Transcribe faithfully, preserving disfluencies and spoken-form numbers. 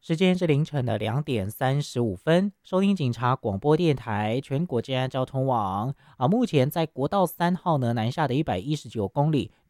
时间是凌晨的两点三十五分，收听警察广播电台全国治安交通网啊。目前在国道三号呢南下的一百一十九公里，